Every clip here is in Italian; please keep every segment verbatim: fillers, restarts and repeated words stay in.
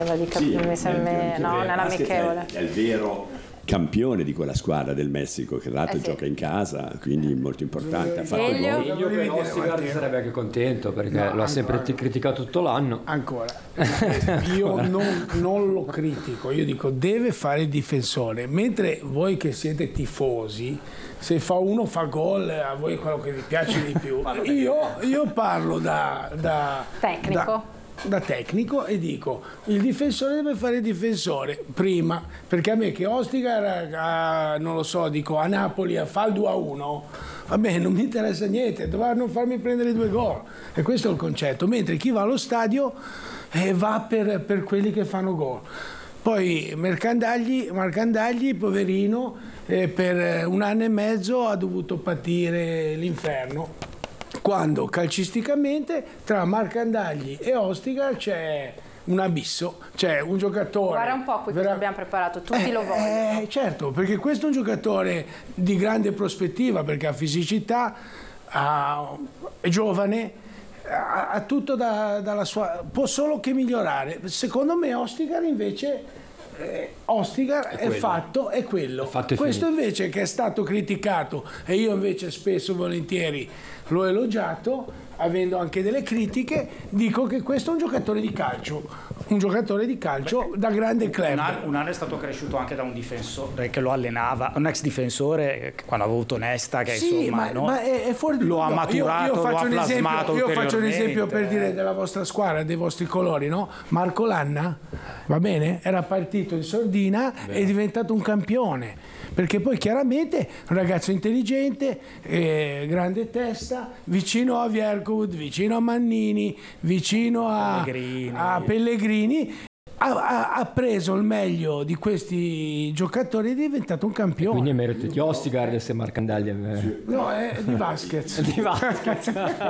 Di cap- Sì, mi sembra, no, nell'amichevole. È, è il vero campione di quella squadra del Messico, che tra l'altro eh sì. gioca in casa, quindi molto importante. Ha fatto Elio, gol. Io che Ostergaard sarebbe anche contento perché no, lo ha sempre ancora criticato tutto l'anno. Ancora, io non, non lo critico, io dico deve fare il difensore, mentre voi che siete tifosi, se fa uno fa gol, a voi è quello che vi piace di più. io, io parlo da, da tecnico. Da, da tecnico e dico il difensore deve fare il difensore prima, perché a me che Ostergaard a, non lo so, dico a Napoli a fa il due a uno, va bene, non mi interessa niente, dovranno farmi prendere due gol, e questo è il concetto, mentre chi va allo stadio eh, va per, per quelli che fanno gol. Poi Mercandagli, Marcandagli poverino, eh, per un anno e mezzo ha dovuto patire l'inferno, quando calcisticamente tra Marcandagli e Ostergaard c'è un abisso, c'è un giocatore. Guarda un po' qui vera... che abbiamo preparato, tutti eh, lo vogliono. Eh, certo, perché questo è un giocatore di grande prospettiva, perché ha fisicità, ha... è giovane, ha, ha tutto da, dalla sua... può solo che migliorare. Secondo me Ostergaard invece... Eh, Ostergaard è, è fatto è quello, fatto questo finito. Invece che è stato criticato e io invece spesso volentieri l'ho elogiato, avendo anche delle critiche, dico che questo è un giocatore di calcio, un giocatore di calcio Beh, da grande club. Un anno, un anno è stato cresciuto anche da un difensore che lo allenava, un ex difensore quando aveva avuto Nesta, che sì, insomma ma, no, ma è, è fuori di lo ha no, maturato, io, io lo ha esempio, plasmato io faccio un esempio per eh. dire della vostra squadra, dei vostri colori, no? Marco Lanna, va bene? Era partito in sordina e è diventato un campione, perché poi chiaramente un ragazzo intelligente, eh, grande testa, vicino a Viercovud, vicino a Mannini, vicino a Pellegrini, a Pellegrini ha, ha, ha preso il meglio di questi giocatori e è diventato un campione. Quindi è merito di Ostergaard se Marcandagli è... No, è di Vasquez. di Vasquez.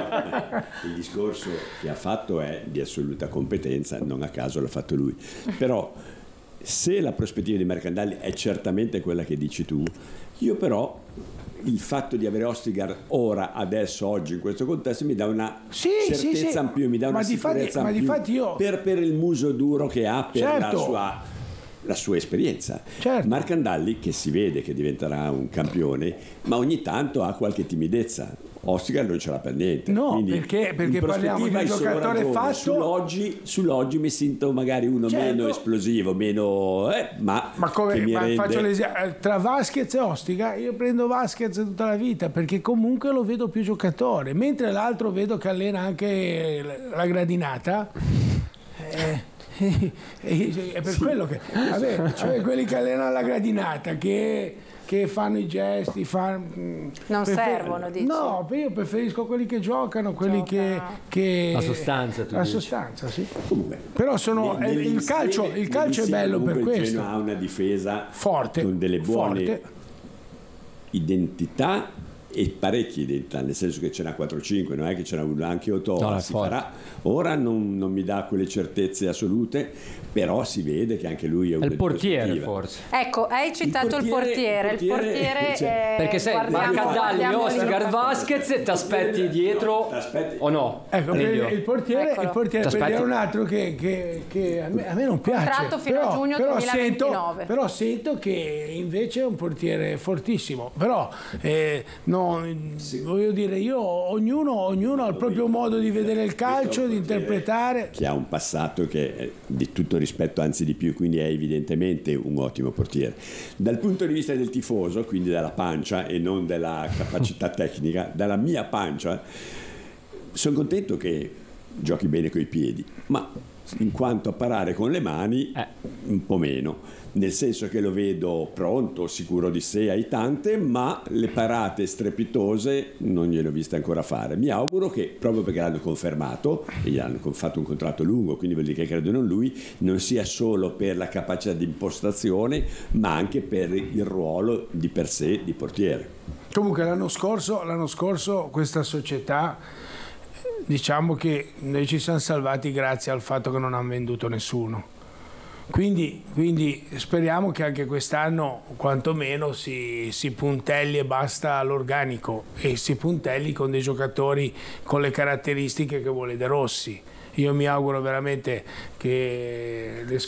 Il discorso che ha fatto è di assoluta competenza, non a caso l'ha fatto lui, però se la prospettiva di Mercandagli è certamente quella che dici tu, io però il fatto di avere Ostergaard ora, adesso, oggi, in questo contesto mi dà una sì, certezza sì, sì. in più, mi dà una ma sicurezza difatti, in ma più io... per, per il muso duro che ha, per certo. la sua, la sua esperienza. Certo. Marcandagli, che si vede che diventerà un campione, ma ogni tanto ha qualche timidezza. Ostergaard non ce l'ha per niente. No, quindi perché, perché parliamo di un giocatore fatto. Sull'oggi, sull'oggi mi sento magari uno certo. meno esplosivo, meno eh, ma, ma come che mi ma rende... faccio l'esempio tra Vasquez e Ostergaard, io prendo Vasquez tutta la vita perché comunque lo vedo più giocatore, mentre l'altro vedo che allena anche la gradinata. Eh, è per sì. quello che vabbè, cioè quelli che allenano la gradinata che che fanno i gesti, fanno, non prefer- servono, dici? No, io preferisco quelli che giocano, quelli che, che la sostanza, tu la dici. sostanza, sì. Comunque, però sono nel, il calcio, il calcio è bello per questo. Il Genoa ha una difesa forte, con delle buone forte. identità e parecchie identità, nel senso che ce n'ha quattro cinque, non è che ce n'ha una, anche Ottova, no, si farà. Ora non, non mi dà quelle certezze assolute, però si vede che anche lui è un il portiere forse. Ecco, hai citato il portiere, il portiere, il portiere cioè, eh, perché se Marcandagli, Ostergaard, Vasquez ti aspetti dietro no, o no? Ecco, il portiere, il portiere per dire un altro che, che, che a, me, a me non piace. Contratto fino però, a giugno però duemilaventinove. Sento, però sento che invece è un portiere fortissimo. Però eh, no, sì. voglio dire, io ognuno, ognuno ha il proprio modo di vedere il calcio, di interpretare. Che ha un passato che è di tutto rispetto, anzi di più, quindi è evidentemente un ottimo portiere. Dal punto di vista del tifoso, quindi dalla pancia e non della capacità tecnica, dalla mia pancia, sono contento che giochi bene coi piedi, ma in quanto a parare con le mani eh. un po' meno, nel senso che lo vedo pronto, sicuro di sé, hai tante, ma le parate strepitose non gliele ho viste ancora fare. Mi auguro che, proprio perché l'hanno confermato e gli hanno fatto un contratto lungo, quindi vuol dire che credono in lui, non sia solo per la capacità di impostazione, ma anche per il ruolo di per sé di portiere. Comunque l'anno scorso, l'anno scorso questa società, diciamo che noi ci siamo salvati grazie al fatto che non hanno venduto nessuno. Quindi, quindi speriamo che anche quest'anno quantomeno si, si puntelli e basta all'organico e si puntelli con dei giocatori con le caratteristiche che vuole De Rossi. Io mi auguro veramente che le